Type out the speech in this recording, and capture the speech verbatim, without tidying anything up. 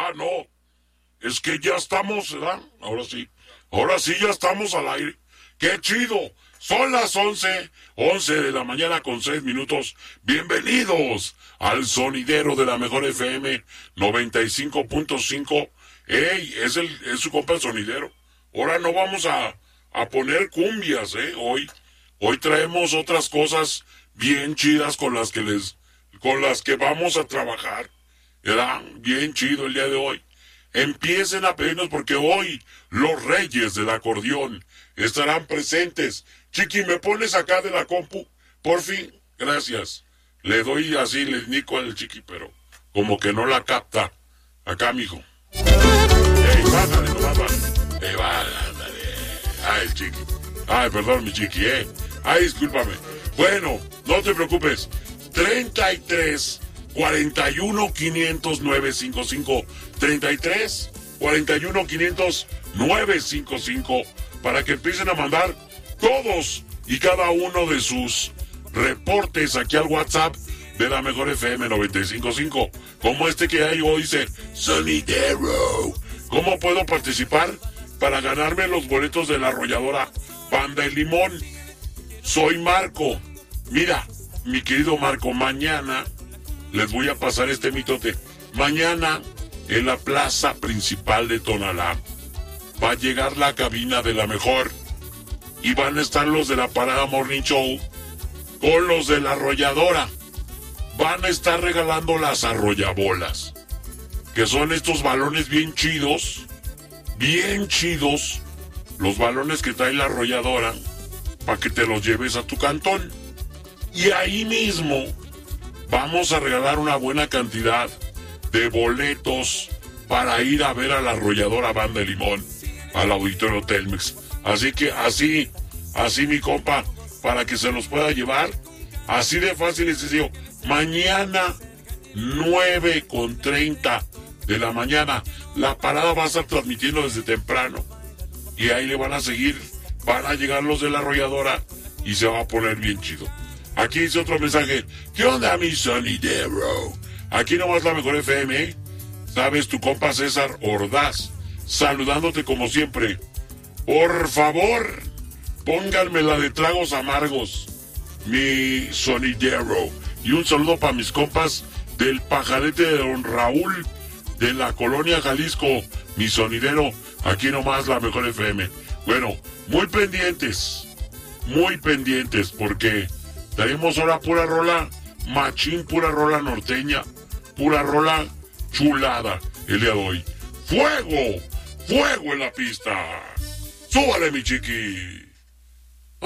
Ah, no. Es que ya estamos, ¿verdad? Ahora sí. Ahora sí ya estamos al aire. ¡Qué chido! Son las once, once de la mañana con seis minutos. Bienvenidos al sonidero de la mejor F M noventa y cinco punto cinco. ¡Ey! Es, el, es su compa el sonidero. Ahora no vamos a, a poner cumbias, ¿eh? Hoy, hoy traemos otras cosas bien chidas con las que les, con las que vamos a trabajar. ¿Verdad? Bien chido el día de hoy. Empiecen a pedirnos porque hoy los reyes del acordeón estarán presentes. Chiqui, ¿me pones acá de la compu? Por fin, gracias. Le doy así, le indico al Chiqui, pero como que no la capta. Acá, mijo. Ey, bájale, no bájale. Ey, bájale. Ay, el Chiqui. Ay, perdón, mi Chiqui, eh. Ay, discúlpame. Bueno, no te preocupes. treinta y tres, cuarenta y uno, quinientos, novecientos cincuenta y cinco. treinta y tres, cuarenta y uno, quinientos, novecientos cincuenta y cinco. Para que empiecen a mandar todos y cada uno de sus reportes aquí al WhatsApp de la mejor F M noventa y cinco punto cinco. Como este que hay hoy dice, sonidero. ¿Cómo puedo participar para ganarme los boletos de la arrolladora Banda El Limón? Soy Marco. Mira, mi querido Marco, mañana les voy a pasar este mitote. Mañana, en la plaza principal de Tonalá, va a llegar la cabina de la mejor y van a estar los de la Parada Morning Show con los de la arrolladora. Van a estar regalando las arrollabolas, que son estos balones bien chidos, bien chidos, los balones que trae la arrolladora para que te los lleves a tu cantón. Y ahí mismo vamos a regalar una buena cantidad de boletos para ir a ver a la arrolladora Banda El Limón al Auditorio Telmex. Así que así, así mi compa, para que se los pueda llevar, así de fácil y sencillo. Mañana, nueve con treinta de la mañana, la parada va a estar transmitiendo desde temprano. Y ahí le van a seguir, van a llegar los de la arrolladora y se va a poner bien chido. Aquí dice otro mensaje. ¿Qué onda, mi sonidero? Aquí nomás la mejor F M, ¿eh? Sabes, tu compa César Ordaz, saludándote como siempre. Por favor, pónganme la de tragos amargos, mi sonidero. Y un saludo para mis compas del pajarete de Don Raúl, de la colonia Jalisco, mi sonidero. Aquí nomás la mejor F M. Bueno, muy pendientes, muy pendientes, porque tenemos ahora pura rola machín, pura rola norteña, pura rola chulada el día de hoy. ¡Fuego! ¡Fuego en la pista! ¡Súbale, mi Chiqui!